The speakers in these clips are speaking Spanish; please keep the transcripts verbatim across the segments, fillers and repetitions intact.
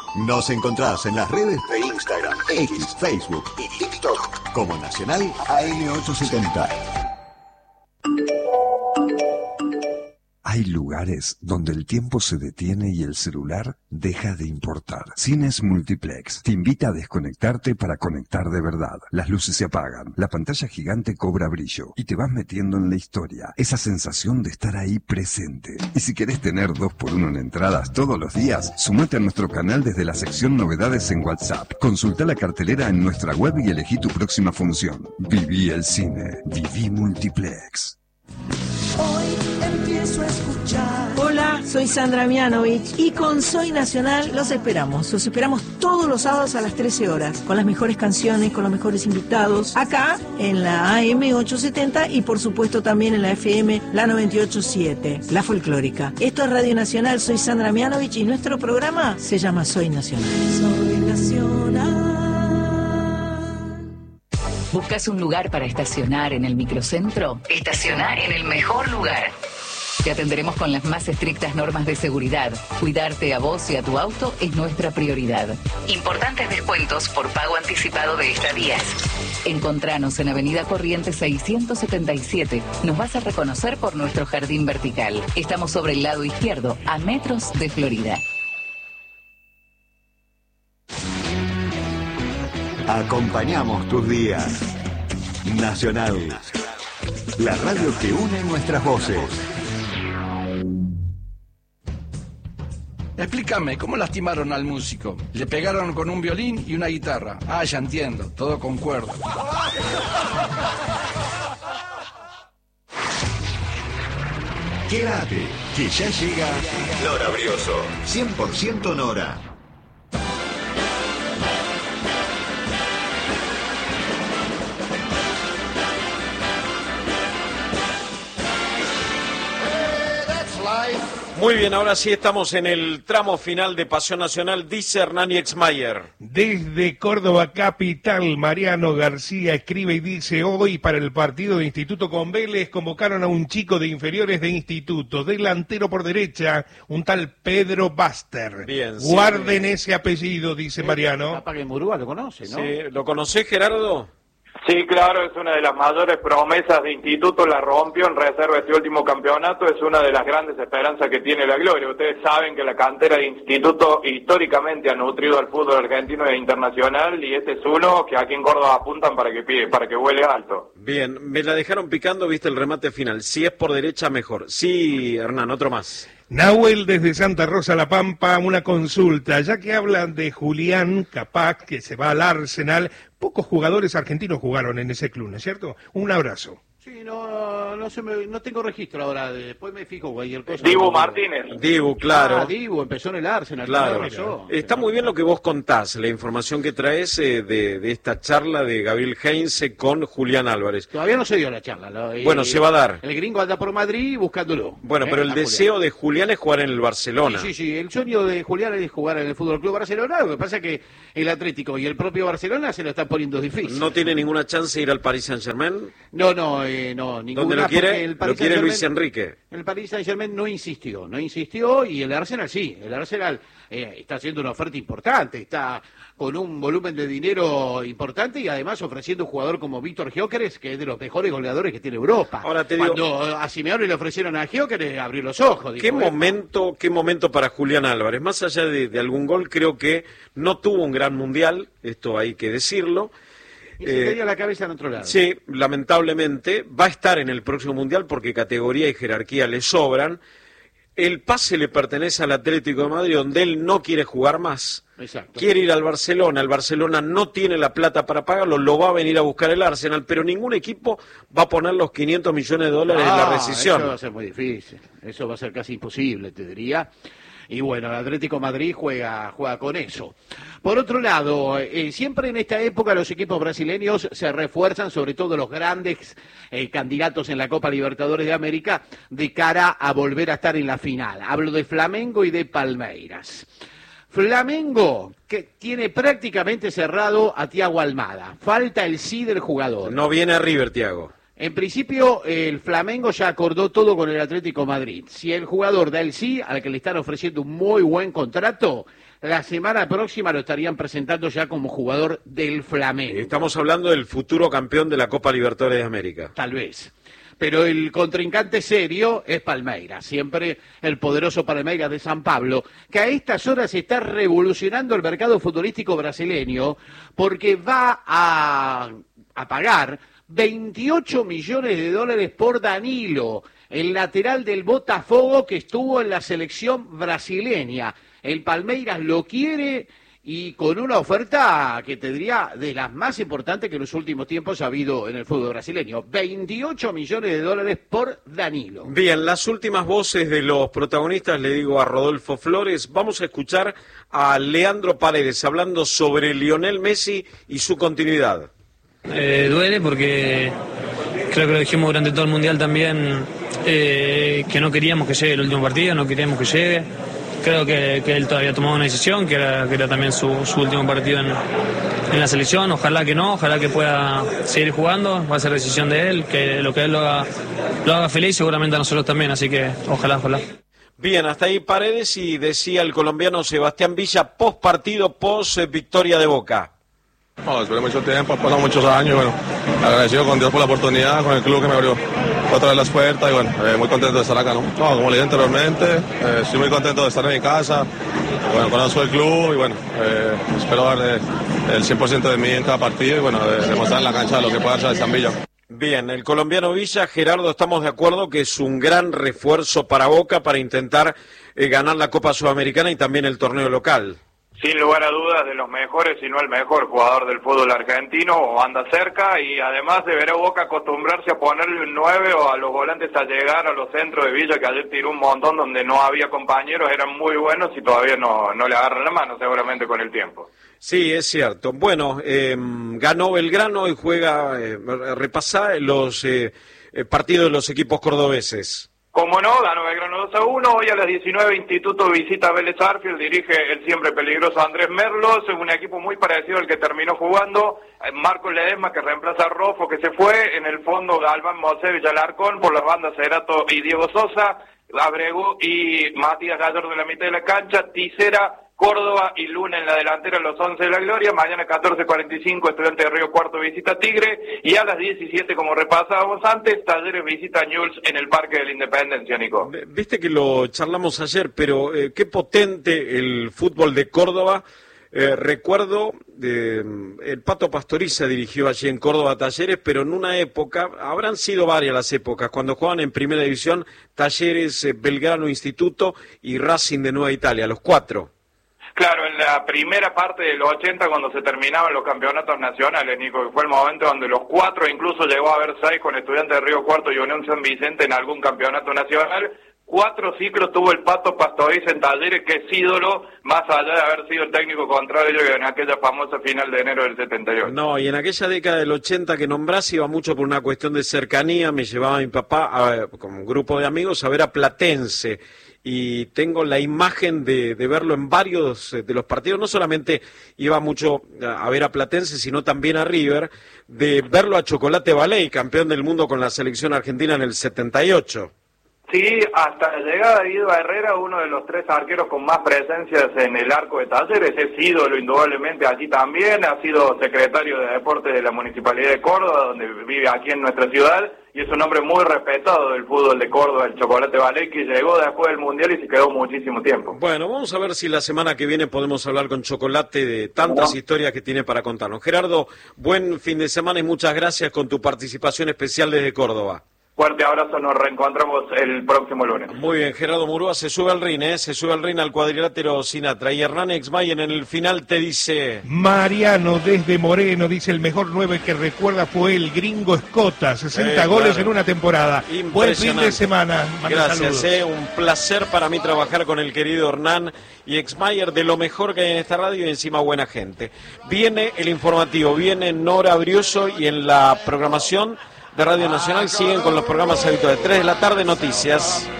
Nos encontrás en las redes de Instagram, X, Facebook y TikTok como Nacional A M ochocientos setenta. Hay lugares donde el tiempo se detiene y el celular deja de importar. Cines Multiplex te invita a desconectarte para conectar de verdad. Las luces se apagan, la pantalla gigante cobra brillo y te vas metiendo en la historia. Esa sensación de estar ahí presente. Y si querés tener dos por uno en entradas todos los días, sumate a nuestro canal desde la sección Novedades en WhatsApp. Consulta la cartelera en nuestra web y elegí tu próxima función. Viví el cine. Viví Multiplex. Hoy empiezo a escuchar. Hola, soy Sandra Mianovich y con Soy Nacional los esperamos. Los esperamos todos los sábados a las trece horas, con las mejores canciones, con los mejores invitados, acá en la A M ochocientos setenta y por supuesto también en la F M, la noventa y ocho punto siete, la folclórica. Esto es Radio Nacional, soy Sandra Mianovich y nuestro programa se llama Soy Nacional. Soy Nacional. ¿Buscas un lugar para estacionar en el microcentro? Estaciona en el mejor lugar. Te atenderemos con las más estrictas normas de seguridad. Cuidarte a vos y a tu auto es nuestra prioridad. Importantes descuentos por pago anticipado de estadías. Encontranos en Avenida Corrientes seiscientos setenta y siete. Nos vas a reconocer por nuestro jardín vertical. Estamos sobre el lado izquierdo, a metros de Florida. Acompañamos tus días. Nacional, la radio que une nuestras voces. Explícame, ¿cómo lastimaron al músico? Le pegaron con un violín y una guitarra. Ah, ya entiendo, todo con cuerda. Quédate, que ya llega Nora Brioso, cien por ciento Nora. Muy bien, ahora sí estamos en el tramo final de Pasión Nacional, dice Hernán Exmayer. Desde Córdoba capital, Mariano García escribe y dice: hoy para el partido de Instituto con Vélez convocaron a un chico de inferiores de Instituto, delantero por derecha, un tal Pedro Baster. Bien, Guarden sí. ese apellido, dice Mariano. Capaz que Murúa lo conoce, ¿no? Sí, ¿lo conocés, Gerardo? Sí, claro, es una de las mayores promesas de Instituto, la rompió en reserva este último campeonato, es una de las grandes esperanzas que tiene la Gloria. Ustedes saben que la cantera de Instituto históricamente ha nutrido al fútbol argentino e internacional y este es uno que aquí en Córdoba apuntan para que pide, para que vuele alto. Bien, me la dejaron picando, viste el remate final. Si es por derecha, mejor. Sí, Hernán, otro más. Nahuel desde Santa Rosa La Pampa, una consulta, ya que hablan de Julián Capaz, que se va al Arsenal, pocos jugadores argentinos jugaron en ese club, ¿no es cierto? Un abrazo. Sí, no, no, se me, no tengo registro ahora, de, después me fijo cualquier cosa. Dibu Martínez. Dibu, claro. Ah, Dibu, empezó en el Arsenal. Claro. Razón. Está muy bien lo que vos contás, la información que traes eh, de, de esta charla de Gabriel Heinze con Julián Álvarez. Todavía no se dio la charla. ¿no? Y, bueno, se va a dar. El gringo anda por Madrid buscándolo. Bueno, ¿eh? pero el a deseo Julián. de Julián es jugar en el Barcelona. Sí, sí, sí, el sueño de Julián es jugar en el Fútbol Club Barcelona, lo que pasa es que el Atlético y el propio Barcelona se lo están poniendo difícil. ¿No tiene ninguna chance de ir al Paris Saint-Germain? No, no, eh, no, ninguna. ¿Dónde lo quiere? El Lo quiere Luis Enrique. El Paris Saint-Germain no insistió, no insistió y el Arsenal sí, el Arsenal eh, está haciendo una oferta importante, está con un volumen de dinero importante y además ofreciendo un jugador como Víctor Gyökeres, que es de los mejores goleadores que tiene Europa. Ahora te digo, cuando a Simeone le ofrecieron a Gyökeres, abrió los ojos. Dijo, ¿Qué eh, momento, qué momento para Julián Álvarez? Más allá de, de algún gol, creo que no tuvo un gran mundial, esto hay que decirlo. Y se Eh, tenía la cabeza en otro lado. Sí, lamentablemente va a estar en el próximo mundial porque categoría y jerarquía le sobran. El pase le pertenece al Atlético de Madrid, donde él no quiere jugar más. Exacto. Quiere ir al Barcelona, el Barcelona no tiene la plata para pagarlo, lo va a venir a buscar el Arsenal, pero ningún equipo va a poner los quinientos millones de dólares Ah, en la rescisión. Eso va a ser muy difícil, eso va a ser casi imposible, te diría. Y bueno, el Atlético de Madrid juega, juega con eso. Por otro lado, eh, siempre en esta época los equipos brasileños se refuerzan, sobre todo los grandes eh, candidatos en la Copa Libertadores de América, de cara a volver a estar en la final. Hablo de Flamengo y de Palmeiras. Flamengo, que tiene prácticamente cerrado a Thiago Almada. Falta el sí del jugador. No viene a River, Thiago. En principio, el Flamengo ya acordó todo con el Atlético de Madrid. Si el jugador da el sí, al que le están ofreciendo un muy buen contrato, la semana próxima lo estarían presentando ya como jugador del Flamengo. Estamos hablando del futuro campeón de la Copa Libertadores de América. Tal vez. Pero el contrincante serio es Palmeiras, siempre el poderoso Palmeiras de San Pablo, que a estas horas está revolucionando el mercado futbolístico brasileño porque va a, a pagar veintiocho millones de dólares por Danilo, el lateral del Botafogo que estuvo en la selección brasileña. El Palmeiras lo quiere y con una oferta que te diría de las más importantes que en los últimos tiempos ha habido en el fútbol brasileño. veintiocho millones de dólares por Danilo. Bien, las últimas voces de los protagonistas, le digo a Rodolfo Flores, vamos a escuchar a Leandro Paredes hablando sobre Lionel Messi y su continuidad. Eh, duele porque creo que lo dijimos durante todo el Mundial también, eh, que no queríamos que llegue el último partido, no queríamos que llegue. Creo que, que él todavía tomó una decisión, que era, que era también su, su último partido en, en la selección. Ojalá que no, ojalá que pueda seguir jugando. Va a ser decisión de él, que lo que él lo haga, lo haga feliz, seguramente a nosotros también. Así que ojalá, ojalá. Bien, hasta ahí Paredes, y decía el colombiano Sebastián Villa, post partido, post victoria de Boca. No, esperé mucho tiempo, han pasado muchos años, bueno, agradecido con Dios por la oportunidad, con el club que me abrió otra vez las puertas y bueno, eh, muy contento de estar acá, ¿no? No, como le dije anteriormente, eh, estoy muy contento de estar en mi casa, bueno, conozco el club y bueno, eh, espero dar eh, el cien por ciento de mí en cada partido y bueno, de, demostrar en la cancha lo que pueda hacer San Villa. Bien, el colombiano Villa, Gerardo, estamos de acuerdo que es un gran refuerzo para Boca para intentar eh, ganar la Copa Sudamericana y también el torneo local. Sin lugar a dudas, de los mejores, si no el mejor jugador del fútbol argentino, o anda cerca, y además deberá Boca acostumbrarse a ponerle un nueve o a los volantes a llegar a los centros de Villa, que ayer tiró un montón donde no había compañeros, eran muy buenos y todavía no, no le agarran la mano, seguramente con el tiempo. Sí, es cierto. Bueno, eh, ganó Belgrano y juega, eh, repasá los eh, partidos de los equipos cordobeses. Como no, ganó Belgrano dos a uno, hoy a las diecinueve Instituto visita Vélez Sarsfield, dirige el siempre peligroso Andrés Merlos, un equipo muy parecido al que terminó jugando, Marcos Ledesma que reemplaza a Rofo que se fue, en el fondo Galván Mosevich Alarcón, por las bandas Cerato y Diego Sosa, Abrego y Matías Gallardo en la mitad de la cancha, Tisera, Córdoba y Luna en la delantera, los once de la gloria. Mañana catorce cuarenta y cinco Estudiantes de Río Cuarto visita Tigre, y a las diecisiete, como repasábamos antes, Talleres visita Newell's en el Parque de la Independencia, Nico. Viste que lo charlamos ayer, pero eh, qué potente el fútbol de Córdoba. Eh, recuerdo, eh, el Pato Pastoriza dirigió allí en Córdoba Talleres, pero en una época, habrán sido varias las épocas, cuando jugaban en Primera División Talleres, eh, Belgrano Instituto y Racing de Nueva Italia, los cuatro. Claro, en la primera parte de los ochenta, cuando se terminaban los campeonatos nacionales, Nico, que fue el momento donde los cuatro, incluso llegó a haber seis con Estudiantes de Río Cuarto y Unión San Vicente en algún campeonato nacional. Cuatro ciclos tuvo el Pato Pastoriza en Talleres, que es ídolo, más allá de haber sido el técnico contrario en aquella famosa final de enero del setenta y ocho. No, y en aquella década del ochenta que nombrás, iba mucho por una cuestión de cercanía, me llevaba mi papá a, con un grupo de amigos a ver a Platense, y tengo la imagen de, de verlo en varios de los partidos, no solamente iba mucho a ver a Platense, sino también a River, de verlo a Chocolate Baley, campeón del mundo con la selección argentina en el setenta y ocho. Sí, hasta la llegada de Guido Herrera, uno de los tres arqueros con más presencias en el arco de Talleres, es ídolo indudablemente allí también, ha sido secretario de Deportes de la Municipalidad de Córdoba, donde vive aquí en nuestra ciudad, y es un hombre muy respetado del fútbol de Córdoba, el Chocolate Baley, que llegó después del Mundial y se quedó muchísimo tiempo. Bueno, vamos a ver si la semana que viene podemos hablar con Chocolate de tantas no. historias que tiene para contarnos. Gerardo, buen fin de semana y muchas gracias con tu participación especial desde Córdoba. Fuerte abrazo, nos reencontramos el próximo lunes. Muy bien, Gerardo Murúa se sube al ring, ¿eh? se sube al ring al cuadrilátero Sinatra. Y Hernán Exmayer en el final te dice... Mariano desde Moreno dice: el mejor nueve que recuerda fue el gringo Escota, sesenta eh, goles claro. en una temporada. Buen fin de semana. Gracias, eh, un placer para mí trabajar con el querido Hernán y Exmayer, de lo mejor que hay en esta radio y encima buena gente. Viene el informativo, viene Nora Brioso y en la programación de Radio Nacional siguen con los programas habituales. tres de la tarde, noticias.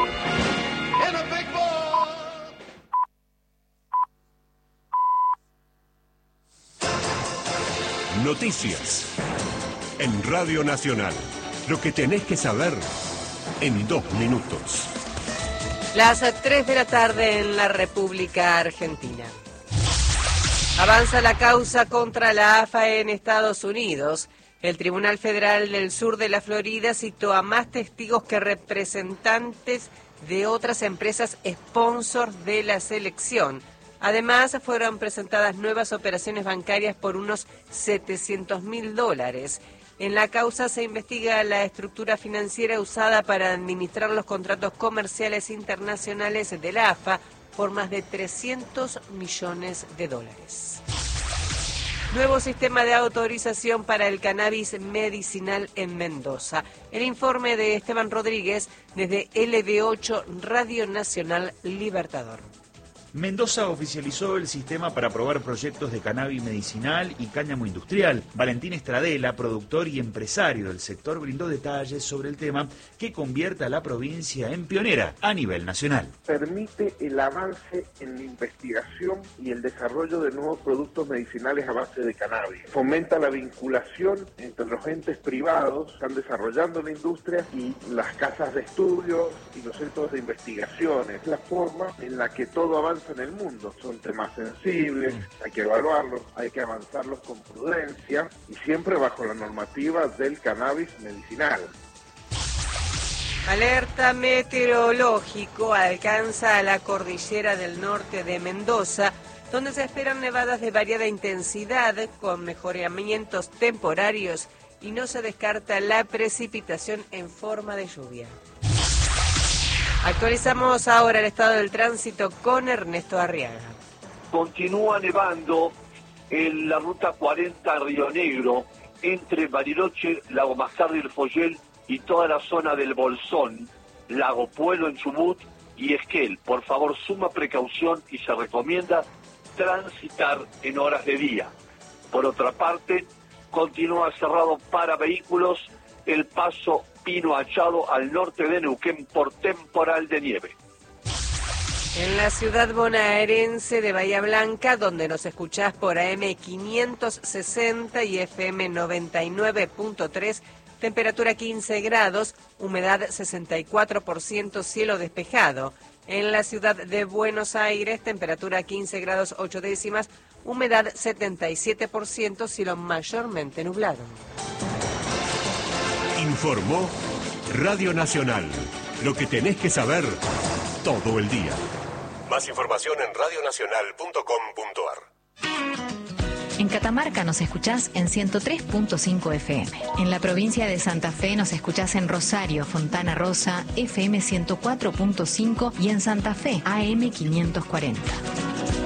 Noticias en Radio Nacional. Lo que tenés que saber en dos minutos. Las tres de la tarde en la República Argentina. Avanza la causa contra la A F A en Estados Unidos. El Tribunal Federal del Sur de la Florida citó a más testigos que representantes de otras empresas sponsors de la selección. Además, fueron presentadas nuevas operaciones bancarias por unos setecientos mil dólares. En la causa se investiga la estructura financiera usada para administrar los contratos comerciales internacionales de la A F A por más de trescientos millones de dólares. Nuevo sistema de autorización para el cannabis medicinal en Mendoza. El informe de Esteban Rodríguez desde L B ocho Radio Nacional Libertador. Mendoza oficializó el sistema para aprobar proyectos de cannabis medicinal y cáñamo industrial. Valentín Estradela, productor y empresario del sector, brindó detalles sobre el tema que convierte a la provincia en pionera a nivel nacional. Permite el avance en la investigación y el desarrollo de nuevos productos medicinales a base de cannabis. Fomenta la vinculación entre los entes privados que están desarrollando la industria y las casas de estudios y los centros de investigación. Es la forma en la que todo avanza en el mundo. Son temas sensibles, hay que evaluarlos, hay que avanzarlos con prudencia y siempre bajo la normativa del cannabis medicinal. Alerta meteorológico alcanza a la cordillera del norte de Mendoza, donde se esperan nevadas de variada intensidad con mejoramientos temporarios y no se descarta la precipitación en forma de lluvia. Actualizamos ahora el estado del tránsito con Ernesto Arriaga. Continúa nevando en la ruta cuarenta Río Negro, entre Bariloche, Lago Mazarri, El Follel y toda la zona del Bolsón, Lago Puelo en Chubut y Esquel. Por favor, suma precaución y se recomienda transitar en horas de día. Por otra parte, continúa cerrado para vehículos el paso Pino Achado al norte de Neuquén por temporal de nieve. En la ciudad bonaerense de Bahía Blanca, donde nos escuchás por A M quinientos sesenta y F M noventa y nueve punto tres, temperatura quince grados, humedad sesenta y cuatro por ciento, cielo despejado. En la ciudad de Buenos Aires, temperatura quince grados ocho décimas, humedad setenta y siete por ciento, cielo mayormente nublado. Informó Radio Nacional. Lo que tenés que saber todo el día. Más información en radio nacional punto com punto a r. En Catamarca nos escuchás en ciento tres punto cinco F M. En la provincia de Santa Fe nos escuchás en Rosario, Fontana Rosa, F M ciento cuatro punto cinco y en Santa Fe, A M quinientos cuarenta.